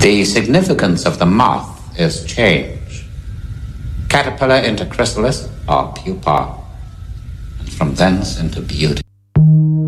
The significance of the moth is change. Caterpillar into chrysalis or pupa, and from thence into beauty.